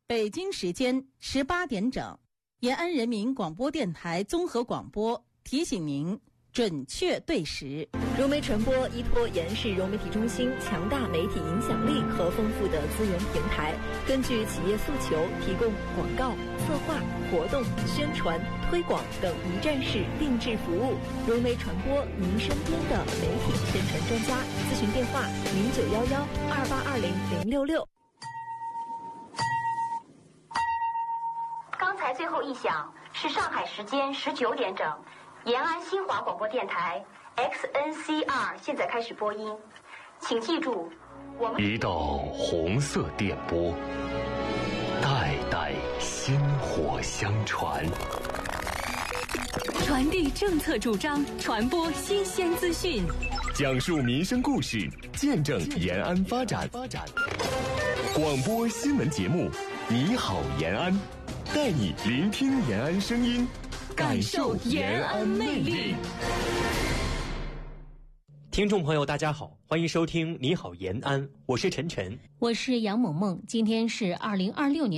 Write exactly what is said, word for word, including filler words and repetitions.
北京时间十八点整，延安人民广播电台综合广播提醒您准确对时。 融媒传播依托延安市融媒体中心强大媒体影响力和丰富的资源平台，根据企业诉求，提供广告、策划、活动、宣传、推广等一站式定制服务。融媒传播，您身边的媒体宣传专家。咨询电话：零九幺幺二八二零零六六。 刚才最后一响是上海时间十九点整，延安新华广播电台 X N C R 现在开始播音，请记住，我们一道红色电波，代代薪火相传， 传递政策主张，传播新鲜资讯， 讲述民生故事，见证延安发展。广播新闻节目，你好延安，带你聆听延安声音，感受延安魅力。 听众朋友大家好，欢迎收听你好延安，我是陈晨， 我是杨萌萌。今天是二零二六年